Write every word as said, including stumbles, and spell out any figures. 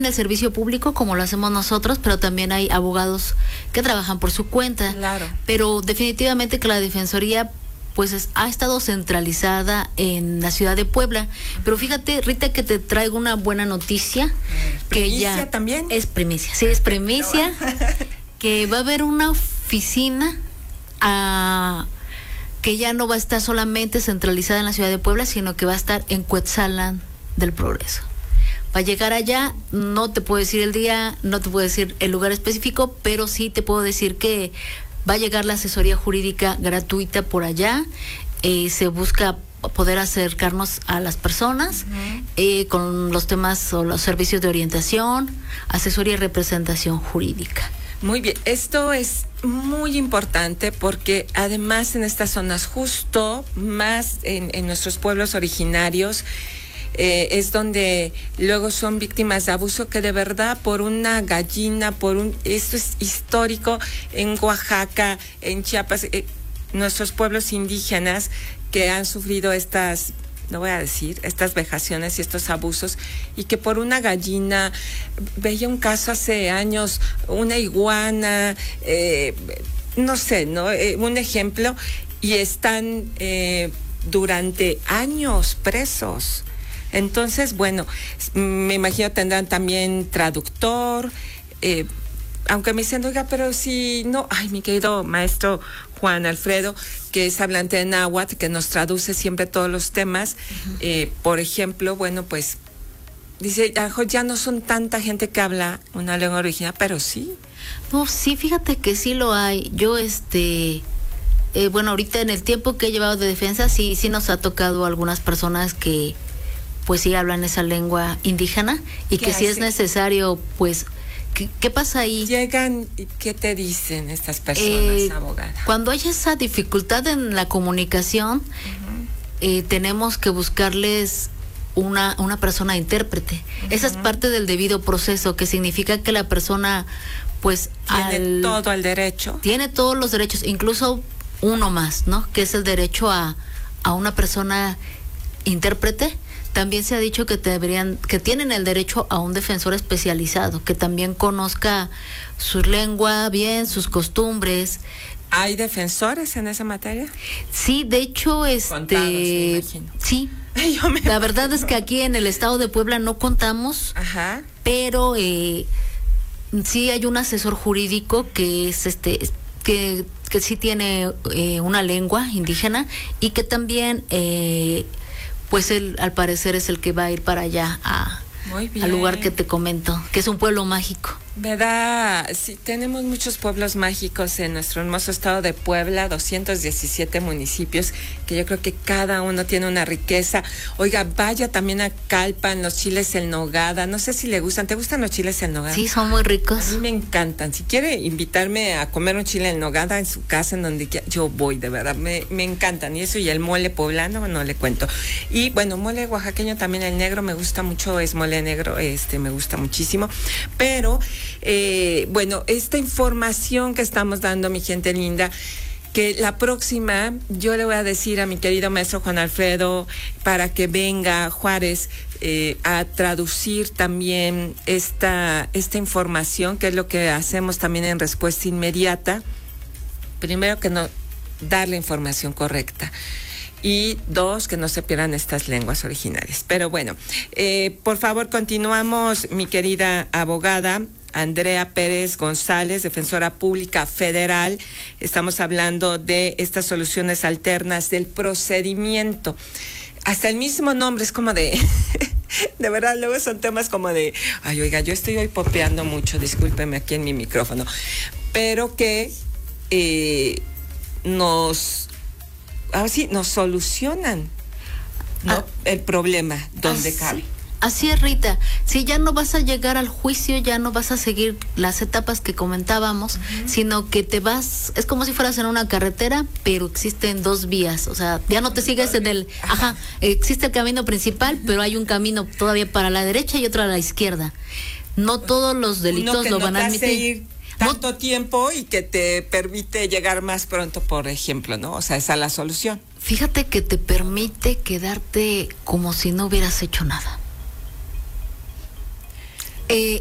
en el servicio público como lo hacemos nosotros, pero también hay abogados que trabajan por su cuenta. Claro. Pero definitivamente que la Defensoría pues es, ha estado centralizada en la ciudad de Puebla. Pero fíjate, Rita, que te traigo una buena noticia. ¿Primicia que ya también? Es primicia, sí, es primicia. Que va a haber una oficina a, que ya no va a estar solamente centralizada en la ciudad de Puebla, sino que va a estar en Cuetzalan del Progreso. Va a llegar allá, no te puedo decir el día, no te puedo decir el lugar específico, pero sí te puedo decir que va a llegar la asesoría jurídica gratuita por allá. Eh, se busca poder acercarnos a las personas uh-huh. eh, con los temas o los servicios de orientación, asesoría y representación jurídica. Muy bien, esto es muy importante porque además en estas zonas, justo más en, en nuestros pueblos originarios, Eh, es donde luego son víctimas de abuso, que de verdad por una gallina, por un, esto es histórico en Oaxaca, en Chiapas, eh, nuestros pueblos indígenas que han sufrido estas, no voy a decir, estas vejaciones y estos abusos, y que por una gallina, veía un caso hace años, una iguana, eh, no sé, ¿no? Eh, un ejemplo, y están eh, durante años presos. Entonces, bueno, me imagino tendrán también traductor, eh, aunque me dicen, oiga, pero si no, ay, mi querido maestro Juan Alfredo, que es hablante de náhuatl, que nos traduce siempre todos los temas, uh-huh. eh, por ejemplo, bueno, pues, dice, ya no son tanta gente que habla una lengua original, pero sí. No, sí, fíjate que sí lo hay. Yo, este... Eh, bueno, ahorita en el tiempo que he llevado de defensa, sí, sí nos ha tocado algunas personas que pues sí hablan esa lengua indígena y que si es necesario, pues, ¿qué, qué pasa ahí? Llegan, ¿y qué te dicen estas personas, eh, abogada? Cuando hay esa dificultad en la comunicación, uh-huh. eh, tenemos que buscarles una, una persona intérprete. Uh-huh. Esa es parte del debido proceso, que significa que la persona, pues... Tiene al, todo el derecho. Tiene todos los derechos, incluso uno más, ¿no? Que es el derecho a, a una persona intérprete. También se ha dicho que deberían, que tienen el derecho a un defensor especializado, que también conozca su lengua bien, sus costumbres. ¿Hay defensores en esa materia? Sí, de hecho, este, Contados, me imagino. Sí. Yo me la verdad imagino. Es que aquí en el estado de Puebla no contamos, Ajá. pero eh, sí hay un asesor jurídico que es este, que que sí tiene eh, una lengua indígena y que también eh, pues él al parecer es el que va a ir para allá a, al lugar que te comento, que es un pueblo mágico. ¿Verdad? Sí, tenemos muchos pueblos mágicos en nuestro hermoso estado de Puebla, doscientos diecisiete municipios, que yo creo que cada uno tiene una riqueza. Oiga, vaya también a Calpan, los chiles en nogada, no sé si le gustan. ¿Te gustan los chiles en nogada? Sí, son muy ricos. A mí me encantan. Si quiere invitarme a comer un chile en nogada en su casa, en donde quiera, yo voy, de verdad, me, me encantan. Y eso, y el mole poblano, no le cuento. Y bueno, mole oaxaqueño también, el negro me gusta mucho, es mole negro, este me gusta muchísimo. Pero Eh, bueno, esta información que estamos dando, mi gente linda, que la próxima yo le voy a decir a mi querido maestro Juan Alfredo para que venga Juárez eh, a traducir también esta, esta información, que es lo que hacemos también en respuesta inmediata. Primero, que no dar la información correcta. Y dos, que no se pierdan estas lenguas originarias. Pero bueno, eh, por favor, continuamos, mi querida abogada Andrea Pérez González, defensora pública federal. Estamos hablando de estas soluciones alternas del procedimiento. Hasta el mismo nombre es como de... de verdad, luego son temas como de... Ay, oiga, yo estoy hoy popeando mucho, discúlpeme aquí en mi micrófono. Pero que eh, nos... Ahora sí, nos solucionan, ¿no? Ah, el problema donde así, cabe. Así es, Rita. Si ya no vas a llegar al juicio, ya no vas a seguir las etapas que comentábamos, uh-huh. sino que te vas, es como si fueras en una carretera, pero existen dos vías. O sea, ya no te sigues en el, ajá, existe el camino principal, pero hay un camino todavía para la derecha y otro a la izquierda. No todos los delitos lo van a admitir. Tanto tiempo y que te permite llegar más pronto, por ejemplo, ¿no? O sea, esa es la solución. Fíjate que te permite quedarte como si no hubieras hecho nada. Eh,